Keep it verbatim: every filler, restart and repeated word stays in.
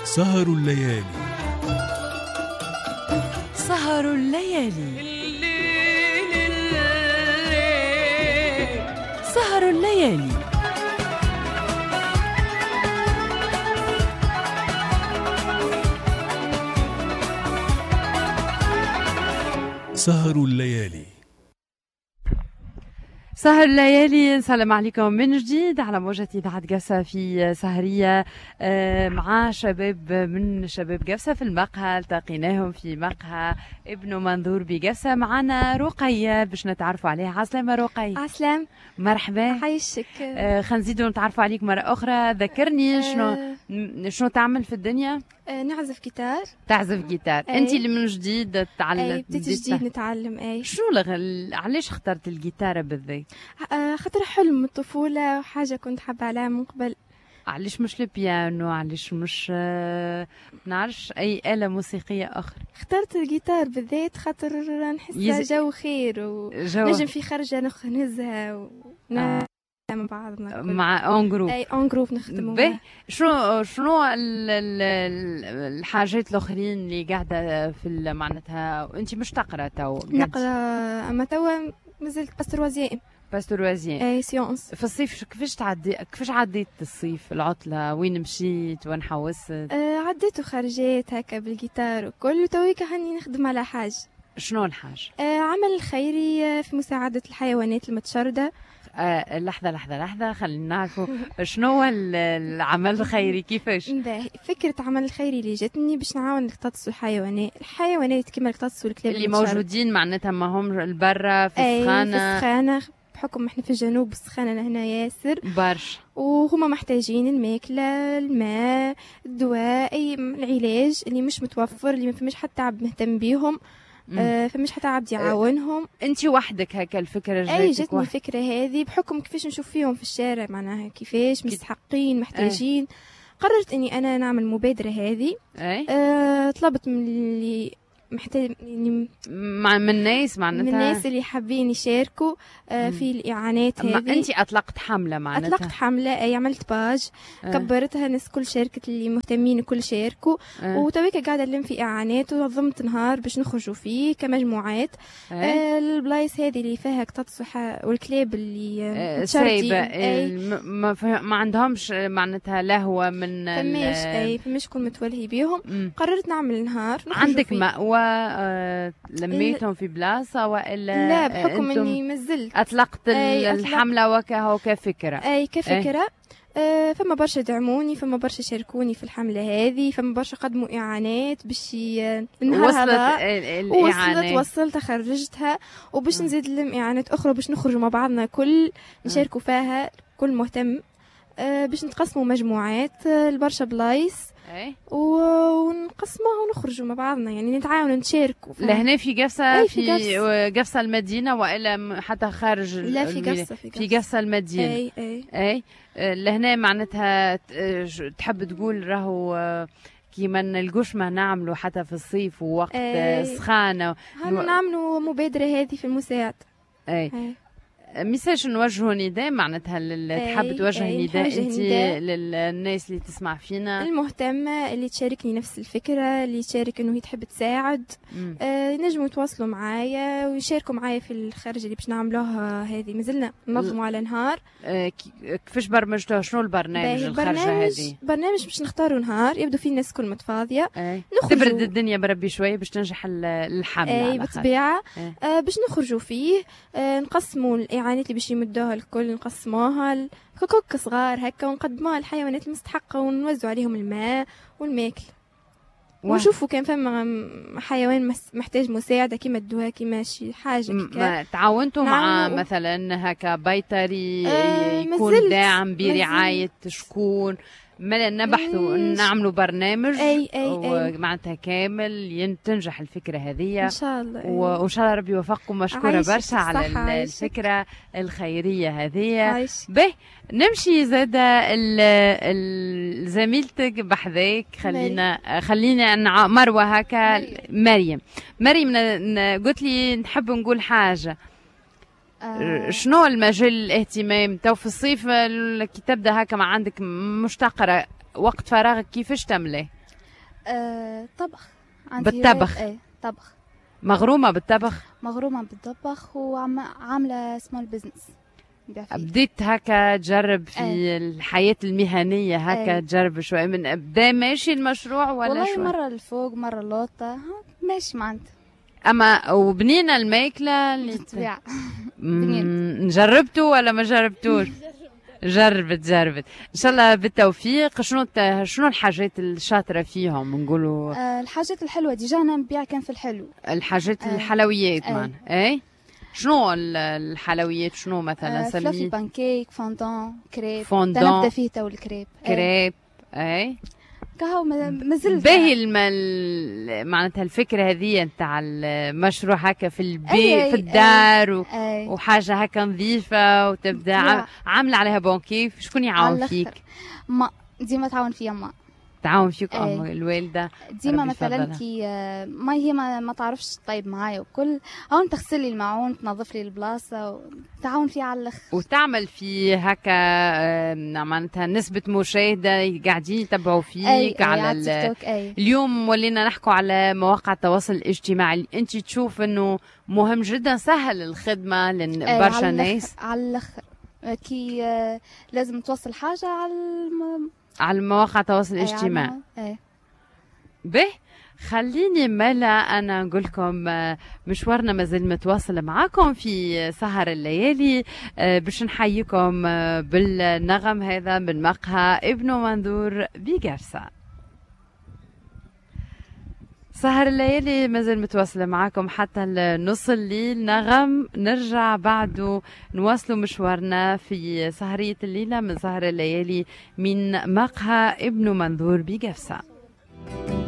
سهر الليالي. سهر الليالي. سهر الليالي. سهر الليالي. سهر الليالي، نسلم عليكم من جديد على موجة إذاعة قفصة في سهرية مع شباب من شباب قفصة في المقهى. التقيناهم في مقهى ابن منظور بقفصة. معنا رقية باش نتعرفوا عليها. عسلامة رقية. عسلام، مرحبا. عايشك. آه خلينا نزيدوا نتعرفوا عليك مرة أخرى. ذكرني شنو آه شنو تعمل في الدنيا؟ آه نعزف جيتار. تعزف جيتار. أي. انت اللي من جديد تتعلم؟ اي بديت جديد نتعلم. اي شنو لغ... علاش اخترت الجيتار بالذات؟ آه خاطر حلم من الطفولة وحاجة كنت حابة عليها من قبل. علاش مش البيانو؟ علاش مش آه... نعرفش اي آلة موسيقية أخرى؟ اخترت الجيتار بالذات خاطر نحس يز... جو خير ونجم في خرجة نخ نهزها و... آه. مع بعضنا مع اون جروب. اي اون جروب نخدموا. باهي، شنو شنو الحاجات الاخرين اللي قاعده في معناتها وانت مش تقرا تو؟ نقرا اما توا مازلت باستروازيام. باستروازيام اي سيونس. في الصيف كيفاش تعدي كيفاش عديت الصيف العطله؟ وين مشيت؟ وين حوست؟ آه عديت وخرجت هكا بالجيتار وكل، وتويك هاني نخدم على حاجه. شنو الحاجه؟ آه عمل خيري في مساعده الحيوانات المتشرده. آه لحظة لحظة لحظة خلينا نعرفوا شنو هو العمل الخيري كيفاش؟ باهي، فكرة عمل الخيري اللي جاتني باش نعاون نقتصوا الحيوانات الحيوانات كما نقتصوا الكلاب اللي موجودين معناتها ما هم البرة في السخانة. في السخانة بحكم احنا في الجنوب السخانة هنا ياسر برشا، وهما محتاجين الماكلة، الماء، الدواء، أي العلاج اللي مش متوفر، اللي ما فماش حتى عبد مهتم بيهم. آه فمش حتى عبد يعاونهم. انت وحدك هكا الفكره جاتك؟ اي جاتني الفكره هذه بحكم كيفاش نشوف فيهم في الشارع، معناها كيفاش مستحقين محتاجين. أي. قررت اني انا نعمل مبادره هذه. اي آه طلبت من اللي محتاج يعني مع من الناس معناتها من الناس اللي حابين يشاركوا آه في الاعانات هذه. انت اطلقت حمله معناتها؟ اطلقت حمله. اي عملت باج أه. كبرتها، الناس كل شاركت، اللي مهتمين كل شاركوا. أه. وتويك قاعده نلم في اعانات ونظمت نهار باش نخرجوا فيه كمجموعات. أه. آه البلايص هذه اللي فيها قطط والكلاب اللي أه سايبه ما, ما عندهمش معناتها لهوه من فماش. اي فماش كل متولهي بيهم. م. قررت نعمل نهار. عندك مأوى؟ آه لميتهم في بلاصة وإلا؟ لا بحكم اني مازلت اطلقت الحملة وكهو كفكرة. اي كفكرة. أي. آه فما برشا دعموني، فما برشا شاركوني في الحملة هذه، فما برشا قدموا إعانات باش وصلت الإعانات. وصلت وصلت خرجتها وباش نزيد لهم إعانات أخرى باش نخرجوا مع بعضنا كل نشاركوا فيها كل مهتم. آه باش نتقسموا مجموعات البرشا بلايص. اي ونقسموها ونخرجوا مع بعضنا، يعني نتعاونوا نشاركوا. لهنا في قفصة؟ في قفصة المدينة والا حتى خارج؟ لا في قفصة. في قفصة, في قفصة المدينة. اي اي, أي. لهنا معناتها تحب تقول راهو كيما نلقوش ما نعملوا حتى في الصيف ووقت سخانة هانو نعملوا مبادرة هذه في المساعدة. اي, أي. ميساج نوجهوا نداء معناتها تحب توجه نداء انت للناس اللي تسمع فينا المهتمه اللي تشاركني نفس الفكره، اللي تشارك انه هي تحب تساعد. آه ينجموا يتواصلوا معايا ويشاركوا معايا في الخرجه اللي باش نعملوها هذه. مازلنا ننظموا على نهار. آه كيفاش برمجتوها؟ شنو البرنامج الخرجه هذه؟ برنامج باش نختاروا نهار يبدو فيه الناس كل متفاضيه. آه. تبرد الدنيا بربي شويه باش تنجح الحمله. اي بالطبيعه. آه. آه باش نخرجوا فيه. آه نقسموا الإعانات اللي باش يمدوها الكل، نقسموها كوكوك صغار هكا ونقدموها للحيوانات المستحقة ونوزعوا عليهم الماء والماكل. ونشوفوا كان فما حيوان محتاج مساعدة كيما الدواء كيما شي حاجة كيكا. تعاونتوا مع مثلا هكا بيطري آه يكون داعم برعاية شكون؟ ما نبحثوا نعملوا برنامج أي أي معناتها كامل تنجح الفكرة هذه إن شاء الله. وإن شاء الله ربي يوفقكم. مشكورة برشا على الفكرة الخيرية هذه. به نمشي زادة زميلتك بحذاك. خلينا خلينا مروة هكا. مريم مريم قلت لي نحب نقول حاجة. آه. شنو المجال الاهتمام تو في الصيف كي تبدا هكا ما عندك مش تقرا وقت فراغك كيفاش تملاه؟ آه طبخ. عندي بالطبخ؟ ايه طبخ. مغرومة بالطبخ؟ مغرومة بالطبخ وعاملة سمول بزنس. بديت هكا تجرب في أي. الحياة المهنية هكا أي. تجرب شوي من بدا ماشي المشروع ولا والله شوي؟ مرة لفوق مرة لوطة ماشي معناتها. أما وبنينة الماكلة اللي تبيع. جربتوا ولا ما جربتوش؟ جربت جربت ان شاء الله بالتوفيق. شنو شنو الحاجات الشاطره فيهم نقولوا؟ آه الحاجات الحلوه ديجا انا نبيع كان في الحلو. الحاجات آه الحلويات آه مان اي شنو الحلويات شنو مثلا؟ آه فلافي بانكيك فوندون كريب. فوندون تنبدا فيه تو الكريب. كريب اي كهو مازلت باهي المل... معناتها الفكره هذه نتاع المشروع هكا في البيت أي في الدار أي و... أي وحاجه هكا نظيفه وتبدا عم... عامله عليها بون كيف. شكون يعاون فيك؟ ما ديما تعاون فيا ما تعاون فيك أم الوالده ديما مثلا كي ما هي ما, ما تعرفش طيب معايا وكل هون تغسل لي الماعون تنظف لي البلاصه وتعاون فيها على الاخر وتعمل في هكا معناتها نسبه مشاهده قاعدين يتبعوا فيك أي على, أي على تيك توك. أي. اليوم ولينا نحكوا على مواقع التواصل الاجتماعي. انت تشوف انه مهم جدا سهل الخدمه لبرشا ناس على الاخر كي لازم توصل حاجه على الم... على المواقع التواصل الاجتماعي. ايه به خليني ملا انا نقول لكم مشوارنا مازال متواصل معاكم في سهر الليالي باش نحييكم بالنغم هذا من مقهى ابن منظور بقرصة. سهر الليالي مازال متواصلة معاكم حتى نص الليل نغم. نرجع بعده نواصلوا مشوارنا في سهرية الليلة من سهر الليالي من مقهى ابن منظور بقفصة.